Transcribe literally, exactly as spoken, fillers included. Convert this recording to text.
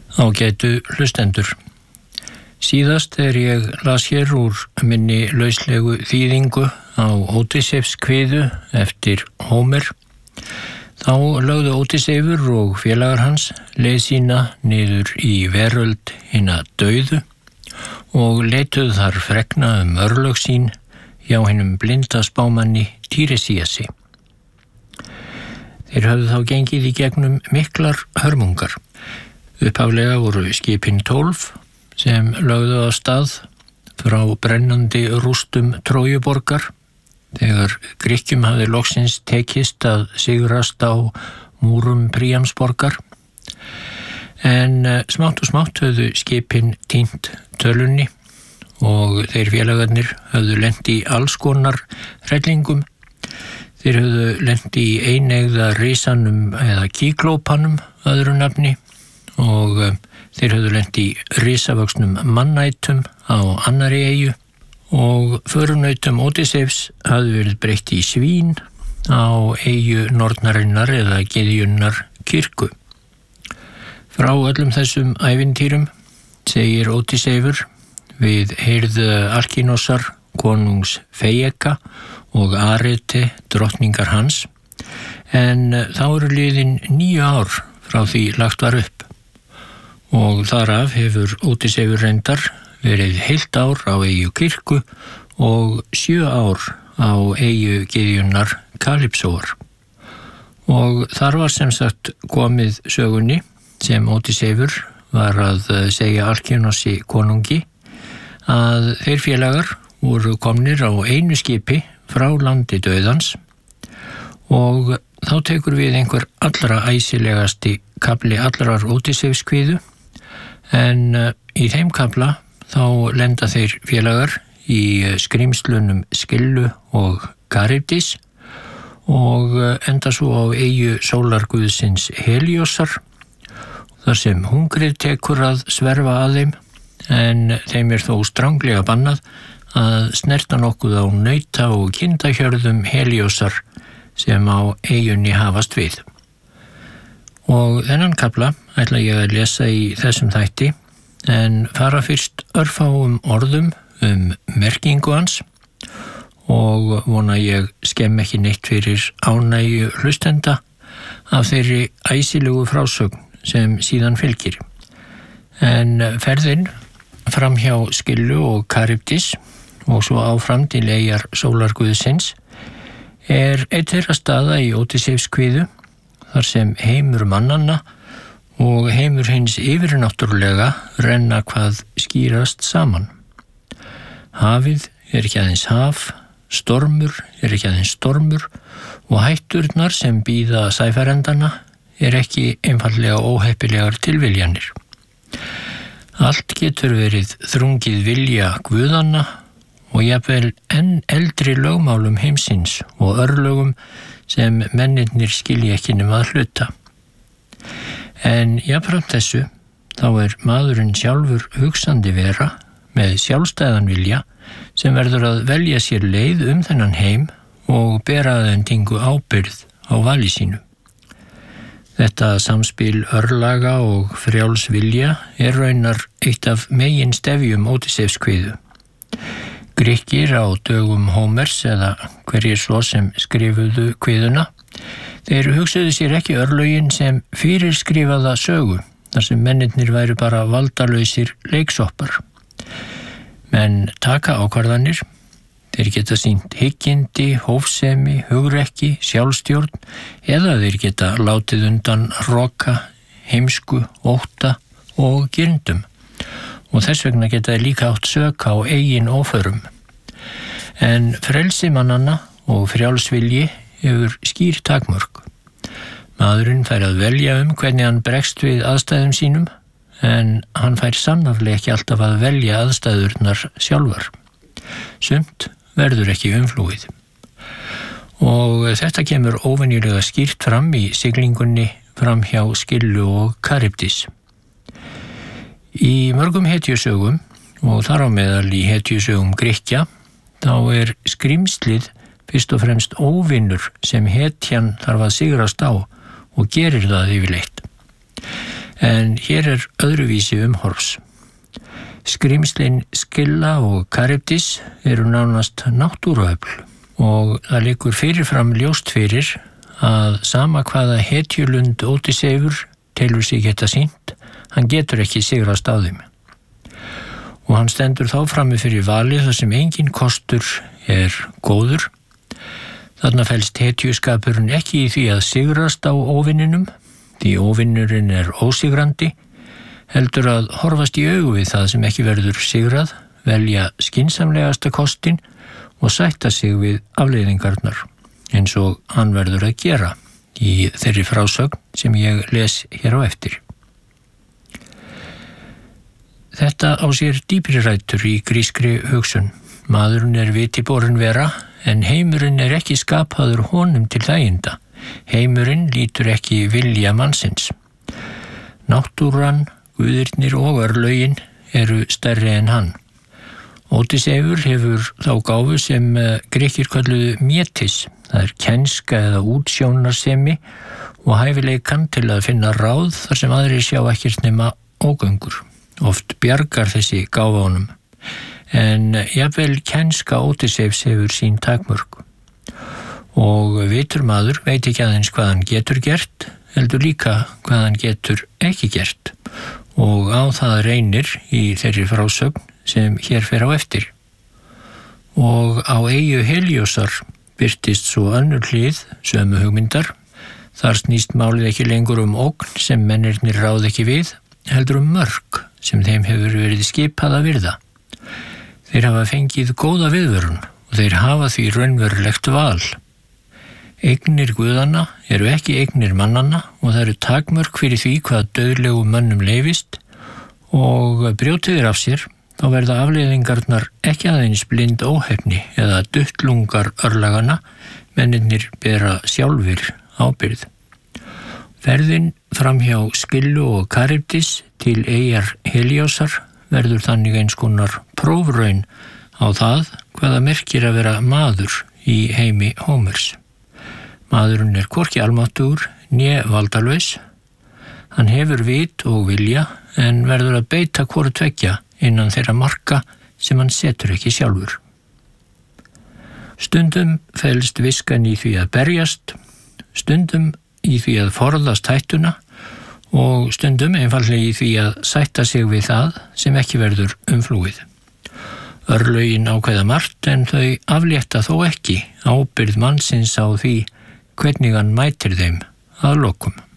Ágætu hlustendur. Síðast þegar ég las hér úr minni lauslegu þýðingu á Ódysseifskviðu eftir Hómer, þá lögðu Ódysseifur og félagar hans leið sína niður í veröld hinna dauðu og leituðu þar fregna um örlög sín hjá hinum blinda spámanni Týresíasi. Þeir höfðu þá gengið í gegnum miklar hörmungar. Upphaflega voru skipin tólf sem lögðu á stað frá brennandi rústum Trójuborgar þegar Grikkjum hafði loksins tekist að sigrast á múrum Príamsborgar. En smátt og smátt höfðu skipin týnt tölunni og þeir félagarnir höfðu lent í alls konar hrellingum. Þeir höfðu lent í eineigða risanum eða kíklópanum öðru nafni og þeir höfðu lent í risavöxnum mannætum á annari eyju og förunautum Ódysseifs hafði verið breytt í svín á eyju nornarinnar eða gyðjunnar Kirku. Frá öllum þessum ævintýrum segir Ódysseifur við heyrð Alkínosar, konungs Fejeka og Arete, drottningar hans, en þá eru liðin níu ár frá því lagt var upp. Og þaraf hefur Ódysseifur reyndar verið heilt ár á eyju Kirku og sjö ár á eyju gyðjunnar Kalipsóar. Og þar var sem sagt komið sögunni sem Ódysseifur var að segja Alkínosi konungi að þeir félagar voru komnir á einu skipi frá landi dauðans og þá tekur við einhver allra æsilegasti kafli allrar Ódysseifskviðu. En í þeim kafla þá lenda þeir félagar í skrímslunum Skillu og Karybdis og enda svo á eyju sólarguðsins Heliosar, þar sem hungrið tekur að sverfa að þeim, en þeim er þó stranglega bannað að snerta nokkuð á nauta- og kindahjörðum Heliosar sem á eyjunni hafast við. Og þennan kafla ætla ég að lesa í þessum þætti, en fara fyrst örfáum orðum um merkingu hans og vona ég skemm ekki neitt fyrir ánægju hlustenda af þeirri æsilegu frásögn sem síðan fylgir. En ferðin fram hjá Skillu og Karybdis og svo áfram til eyjar sólarguðsins er eitt þeirra staða í Ódysseifskviðu, þar sem heimur mannanna og heimur hins yfirnáttúrulega renna hvað skýrast saman. Hafið er ekki aðeins haf, stormur er ekki aðeins stormur og hætturnar sem bíða sæfarendana er ekki einfaldlega óheppilegar tilviljanir. Allt getur verið þrungið vilja guðanna og jafnvel enn eldri lögmálum heimsins og örlögum sem mennirnir skilja ekki nema að hluta. En jafnframt þessu, þá er maðurinn sjálfur hugsandi vera með sjálfstæðan vilja sem verður að velja sér leið um þennan heim og bera aðendingu ábyrgð á vali sínu. Þetta samspil örlaga og frjáls vilja er raunar eitt af megin stefjum Ódysseifskviðu. Grikkir á dögum Hómers eða hverjir svo sem skrifuðu kviðuna, þeir hugsuðu sér ekki örlögin sem fyrirskrifaða sögu, þar sem mennirnir væru bara valdalausir leiksoppar. Menn taka ákvarðanir, þeir geta sýnt hyggindi, hófsemi, hugrekki, sjálfstjórn eða þeir geta látið undan hroka, heimsku, ótta og girndum. Og þess vegna geta þeir líka átt sök á eigin óförum. En frelsi mannanna og frjálsvilji hefur skýr takmörk. Maðurinn fær að velja um hvernig hann bregst við aðstæðum sínum, en hann fær sannarlega ekki alltaf að velja aðstæðurnar sjálfar. Sumt verður ekki umflúið. Og þetta kemur óvenjulega skýrt fram í siglingunni fram hjá Skillu og Karybdis. Í mörgum hetjusögum, og þar á meðal í hetjusögum Grikkja, þá er skrímslið fyrst og fremst óvinnur sem hetjan þarf að sigrast á og gerir það yfirleitt. En hér er öðruvísi umhorfs. Skrímslin Skylla og Charybdis eru nánast náttúruöfl og það liggur fyrirfram ljóst fyrir að sama hvaða hetjulund Ódysseifur telur sig geta sýnt, hann getur ekki sigrast á þeim. Og hann stendur þá frammi fyrir vali þar sem engin kostur er góður. Þarna felst hetjuskapurinn ekki í því að sigrast á óvinninum, því óvinnurinn er ósigrandi, heldur að horfast í augu við það sem ekki verður sigrað, velja skynsamlegasta kostin og sætta sig við afleiðingarnar, eins og hann verður að gera í þeirri frásögn sem ég les hér á eftir. Þetta á sér dýpri rætur í grískri hugsun. Maðurinn er viti borin vera, en heimurinn er ekki skapaður honum til þæginda. Heimurinn lítur ekki vilja mannsins. Náttúran, guðirnir og örlögin eru stærri en hann. Ódysseifur hefur þá gáfu sem Grikkir kölluðu métis, það er kænska eða útsjónarsemi og hæfileikann til að finna ráð þar sem aðrir sjá ekkert nema ógöngur. Oft bjargar þessi gáfa honum, en jafnvel kænska Ódysseifs hefur sín takmörk. Og vitur maður veit ekki aðeins hvað hann getur gert, heldur líka hvað hann getur ekki gert, og á það reynir í þeirri frásögn sem hér fer á eftir. Og á eyju Heliosar birtist svo önnur hlið sömu hugmyndar. Þar snýst málið ekki lengur um ógn sem mennirnir ráð ekki við, heldur um mörk sem þeim hefur verið skipað að virða. Þeir hafa fengið góða viðvörun og þeir hafa því raunverulegt val. Eignir guðanna eru ekki eignir mannanna og það eru takmörk fyrir því hvað dauðlegu mönnum leyfist, og brjótið þeir af sér, þá verða afleiðingarnar ekki aðeins blind óheppni eða duttlungar örlagana, mennirnir bera sjálfir ábyrgð. Ferðin framhjá Skyllu og Charybdis til eyjar Heliosar verður þannig eins konar prófraun á það hvaða merkir að vera maður í heimi Hómers. Maðurinn er hvorki almáttugur né valdalaus. Hann hefur vit og vilja en verður að beita hvoru tveggja innan þeirra marka sem hann setur ekki sjálfur. Stundum felst viskan í því að berjast, stundum í því að forðast hættuna og stundum einfaldlega í því að sætta sig við það sem ekki verður umflúið. Örlögin ákveða margt en þau aflétta þó ekki ábyrgð mannsins á því hvernig hann mætir þeim að lokum.